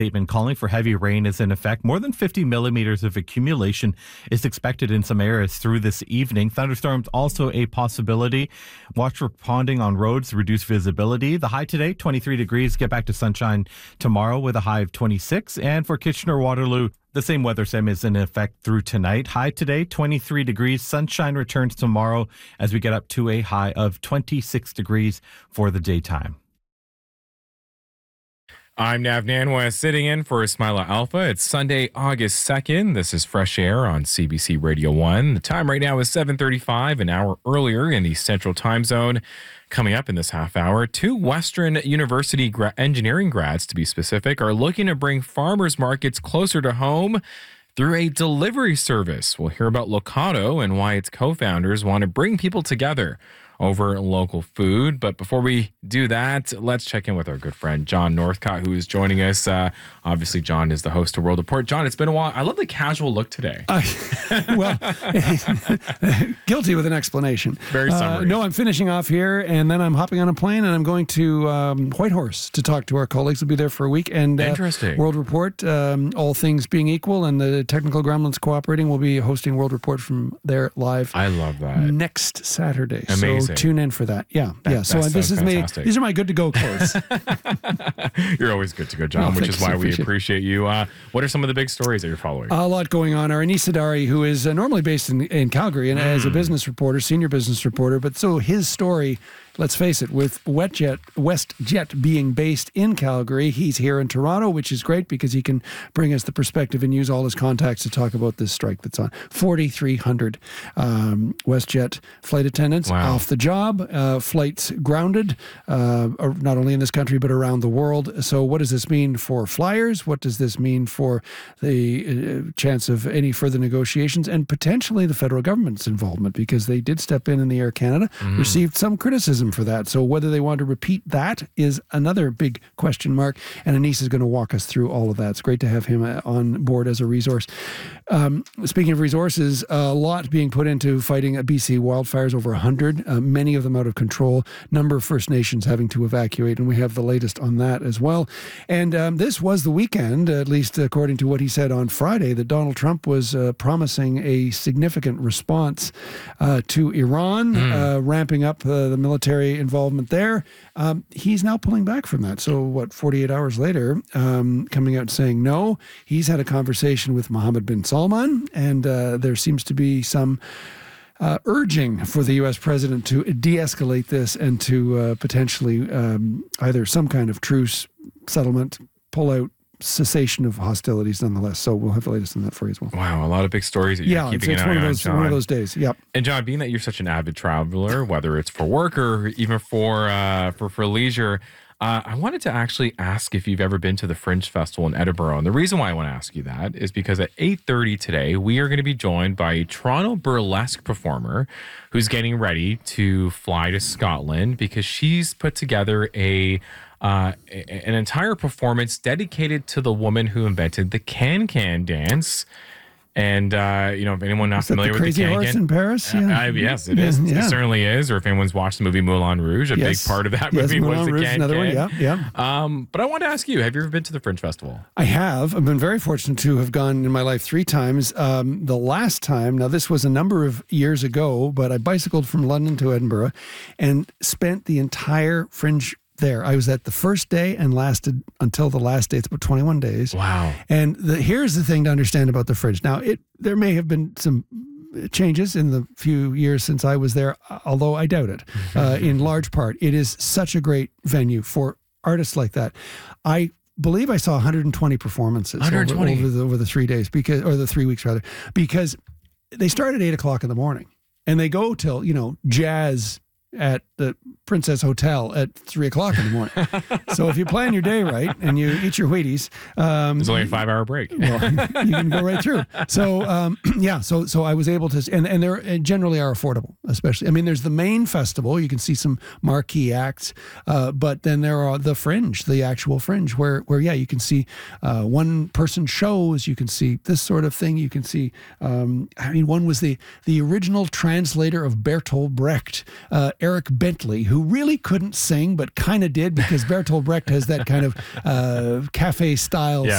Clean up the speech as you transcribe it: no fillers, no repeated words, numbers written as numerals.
Statement calling for heavy rain is in effect. More than 50 millimeters of accumulation is expected in some areas through this evening. Thunderstorms also a possibility. Watch for ponding on roads, reduce visibility. The high today, 23 degrees. Get back to sunshine tomorrow with a high of 26. And for Kitchener-Waterloo, the same weather sim is in effect through tonight. High today, 23 degrees. Sunshine returns tomorrow as we get up to a high of 26 degrees for the daytime. I'm Nav Nanwa, sitting in for Ismaila Alpha. It's Sunday, August 2nd. This is Fresh Air on CBC Radio 1. The time right now is 7:35, an hour earlier in the Central Time Zone. Coming up in this half hour, 2 Western University engineering grads, to be specific, are looking to bring farmers markets closer to home through a delivery service. We'll hear about Locado and why its co-founders want to bring people together over local food. But before we do that, let's check in with our good friend John Northcott, who is joining us. Obviously, John is the host of World Report. John, it's been a while. I love the casual look today. Well, guilty with an explanation. Very summary. No, I'm finishing off here, and then I'm hopping on a plane, and I'm going to Whitehorse to talk to our colleagues. We'll be there for a week. And Interesting. World Report, all things being equal, and the technical gremlins cooperating, we'll be hosting World Report from there live. I love that. Next Saturday. Amazing. So tune in for that. Yeah. So this is fantastic. these are my good to go clothes. You're always good to go, John, which is why we appreciate you. What are some of the big stories that you're following? A lot going on. Our Anis Sadari, who is normally based in Calgary and as a business reporter, senior business reporter, but so his story, let's face it, with WestJet being based in Calgary, he's here in Toronto, which is great because he can bring us the perspective and use all his contacts to talk about this strike that's on. 4,300 WestJet flight attendants off the job, flights grounded, not only in this country but around the world. So what does this mean for flyers? What does this mean for the chance of any further negotiations and potentially the federal government's involvement? Because they did step in the Air Canada, received some criticism for that. So whether they want to repeat that is another big question mark. And Anis is going to walk us through all of that. It's great to have him on board as a resource. Speaking of resources, a lot being put into fighting BC wildfires, over 100, many of them out of control, number of First Nations having to evacuate, and we have the latest on that as well. And this was the weekend, at least according to what he said on Friday, that Donald Trump was promising a significant response to Iran, ramping up the military involvement there. He's now pulling back from that. So 48 hours later, coming out saying no. He's had a conversation with Mohammed bin Salman, and there seems to be some urging for the U.S. president to de-escalate this and to potentially either some kind of truce, settlement, pull out, cessation of hostilities nonetheless. So we'll have the latest on that for you as well. Wow, a lot of big stories that you're keeping an eye on, John. One of those days, yep. And John, being that you're such an avid traveler, whether it's for work or even for leisure, I wanted to actually ask if you've ever been to the Fringe Festival in Edinburgh. And the reason why I want to ask you that is because at 8:30 today, we are going to be joined by a Toronto burlesque performer who's getting ready to fly to Scotland because she's put together an entire performance dedicated to the woman who invented the can-can dance. And, if anyone not familiar with the Crazy Horse in Paris? Yes, it is. Yeah. It certainly is. Or if anyone's watched the movie Moulin Rouge, a big part of that movie was the can-can. Another one, yeah. But I want to ask you, have you ever been to the Fringe Festival? I have. I've been very fortunate to have gone in my life 3 times. The last time, now this was a number of years ago, but I bicycled from London to Edinburgh and spent the entire Fringe there. I was at the first day and lasted until the last day. It's about 21 days. Wow. And here's the thing to understand about the Fringe. Now, there may have been some changes in the few years since I was there, although I doubt it. In large part, it is such a great venue for artists like that. I believe I saw 120 performances over the 3 days, or the 3 weeks rather, because they start at 8 o'clock in the morning and they go till, jazz at the Princess Hotel at 3 o'clock in the morning. So if you plan your day right and you eat your Wheaties, there's only a 5-hour break. Well, you can go right through. So so I was able to, and they generally are affordable, especially. I mean, there's the main festival. You can see some marquee acts, but then there are the Fringe, the actual Fringe, where you can see one-person shows. You can see this sort of thing. You can see. One was the original translator of Bertolt Brecht, Eric Bentley, who really couldn't sing, but kind of did, because Bertolt Brecht has that kind of cafe-style